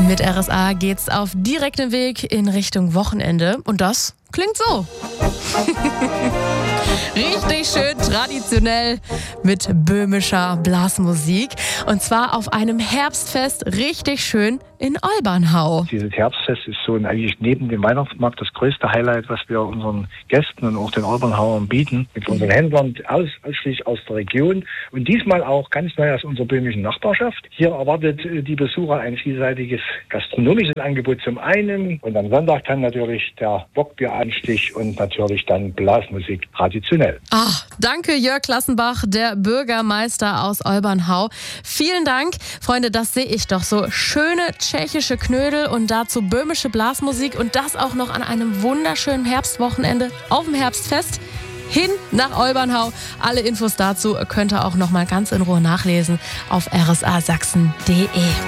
Mit RSA geht's auf direktem Weg in Richtung Wochenende und das klingt so. Richtig schön traditionell mit böhmischer Blasmusik und zwar auf einem Herbstfest richtig schön in Olbernhau. Dieses Herbstfest ist so eigentlich neben dem Weihnachtsmarkt das größte Highlight, was wir unseren Gästen und auch den Olbernhauern bieten. Mit unseren Händlern ausschließlich aus der Region und diesmal auch ganz neu aus unserer böhmischen Nachbarschaft. Hier erwartet die Besucher ein vielseitiges gastronomisches Angebot zum einen und am Sonntag dann natürlich der Bockbieranstich und natürlich dann Blasmusik traditionell. Danke Jörg Klassenbach, der Bürgermeister aus Olbernhau. Vielen Dank, Freunde, das sehe ich doch so. Schöne tschechische Knödel und dazu böhmische Blasmusik und das auch noch an einem wunderschönen Herbstwochenende auf dem Herbstfest. Hin nach Olbernhau. Alle Infos dazu könnt ihr auch noch mal ganz in Ruhe nachlesen auf rsasachsen.de.